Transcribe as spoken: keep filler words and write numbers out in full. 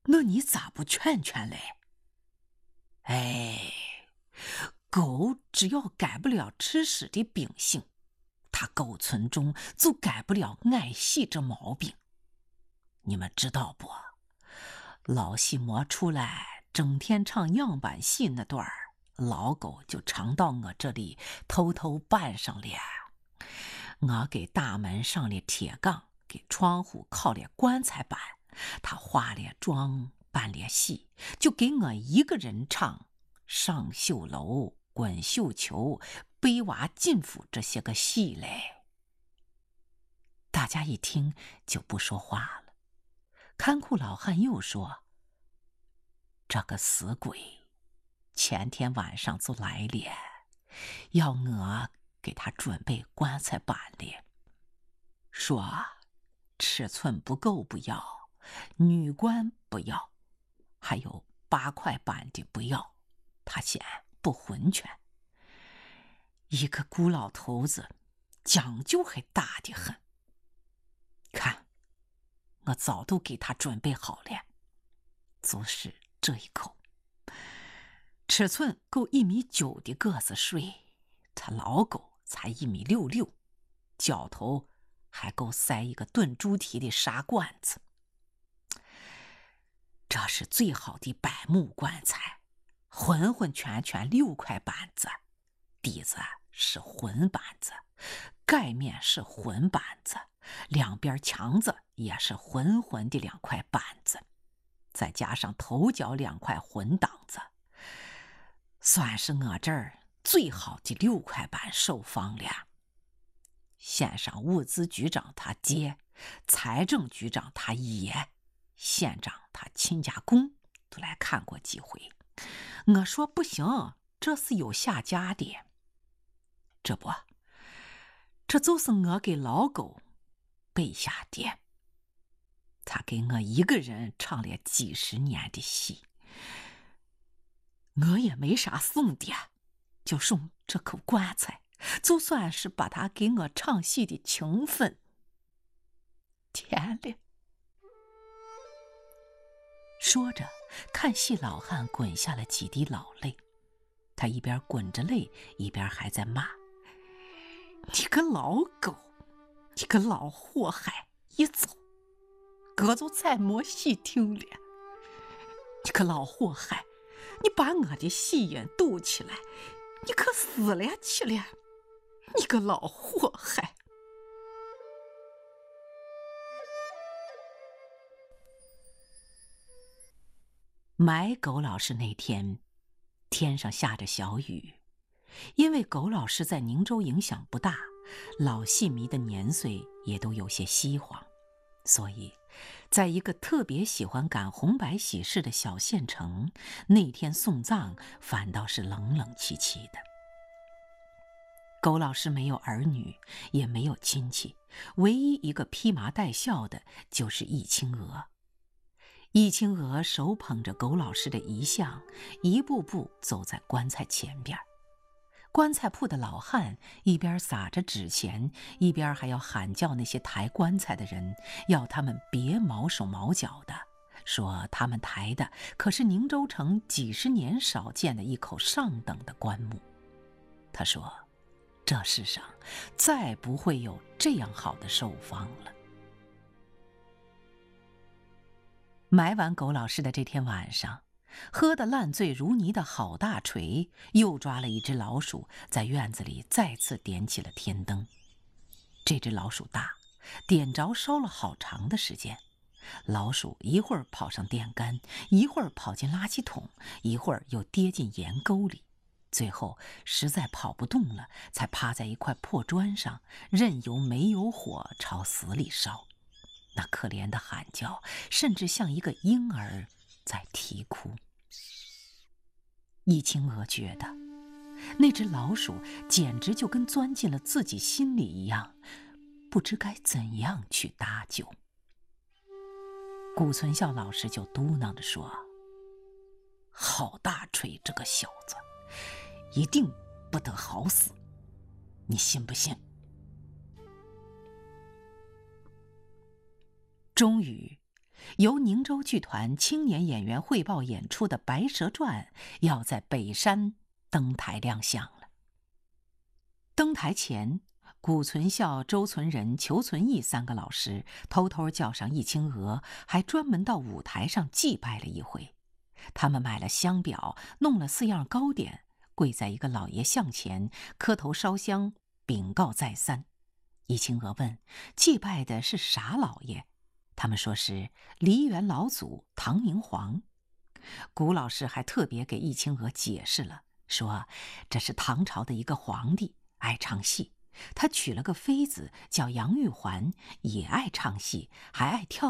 那你咋不劝劝嘞？哎，狗只要改不了吃屎的秉性，它狗村中就改不了爱惜这毛病。你们知道不？老戏模出来整天唱样板戏那段儿，老狗就常到我这里偷偷扮上了。我给大门上了铁杠，给窗户靠了棺材板，他化了妆扮了戏，就给我一个人唱上绣楼、滚绣球、背娃进府这些个戏嘞。大家一听就不说话了。看库老汉又说：“这个死鬼前天晚上就来了，要我给他准备棺材板了，说尺寸不够不要，女棺不要，还有八块板的不要，他嫌不浑全。一个孤老头子，讲究还大得很。看，我早都给他准备好了，就是这一口，尺寸够一米九的个子睡，他老狗才一米六六，脚头还够塞一个炖猪蹄的沙罐子。这是最好的柏木棺材，浑浑全全六块板子，底子是混板子，盖面是混板子，两边墙子也是浑浑的两块板子，再加上头脚两块混档子，算是我这儿最好的六块板售方了。县上物资局长他爹，财政局长他爷，县长他亲家公都来看过几回。我说不行，这是有下家的。这不，这就是我给老狗备下的。他给我一个人唱了几十年的戏，我也没啥送的，就送这口棺材，就算是把他给我唱戏的情分填了。说着，看戏老汉滚下了几滴老泪，他一边滚着泪，一边还在骂：“你个老狗，你个老祸害！一走，哥就再没戏听了。你个老祸害，你把我的戏瘾堵起来，你可死了去了！你个老祸害！”埋狗老师那天，天上下着小雨。因为狗老师在宁州影响不大，老戏迷的年岁也都有些稀黄，所以在一个特别喜欢赶红白喜事的小县城，那天送葬反倒是冷冷清清的。狗老师没有儿女，也没有亲戚，唯一一个披麻戴孝的就是易青娥。易青娥手捧着狗老师的遗像，一步步走在棺材前边。棺材铺的老汉一边撒着纸钱，一边还要喊叫那些抬棺材的人，要他们别毛手毛脚的，说他们抬的可是宁州城几十年少见的一口上等的棺木。他说，这世上再不会有这样好的寿方了。埋完狗老师的这天晚上，喝得烂醉如泥的郝大锤又抓了一只老鼠，在院子里再次点起了天灯。这只老鼠大，点着烧了好长的时间。老鼠一会儿跑上电杆，一会儿跑进垃圾桶，一会儿又跌进盐沟里，最后实在跑不动了，才趴在一块破砖上，任由煤油火朝死里烧。那可怜的喊叫，甚至像一个婴儿在啼哭。易青娥觉得，那只老鼠简直就跟钻进了自己心里一样，不知该怎样去搭救。顾存孝老师就嘟囔着说：“郝大锤这个小子，一定不得好死，你信不信？”终于， 由宁州剧团青年演员汇报演出的《白蛇传》要在北山登台亮相了。登台前，古存校、周存仁、裘存义三个老师偷偷叫上易清娥，还专门到舞台上祭拜了一回。他们买了香表，弄了四样糕点，跪在一个老爷像前，磕头烧香，禀告再三。易清娥问：祭拜的是啥老爷？他们说是梨园老祖唐明皇。古老师还特别给易清娥解释了，说这是唐朝的一个皇帝，爱唱戏，他娶了个妃子叫杨玉环，也爱唱戏，还爱跳